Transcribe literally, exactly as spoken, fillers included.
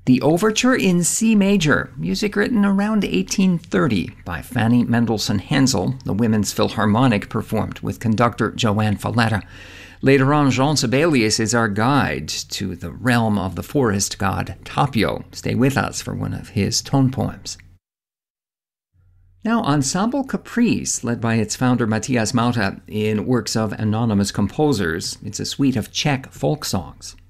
The Overture in C major, music written around eighteen thirty by Fanny Mendelssohn Hensel, the Women's Philharmonic, performed with conductor Joanne Falletta. Later on, Jean Sibelius is our guide to the realm of the forest god Tapio. Stay with us for one of his tone poems. Now, Ensemble Caprice, led by its founder Matthias Mauta in works of anonymous composers. It's a suite of Czech folk songs.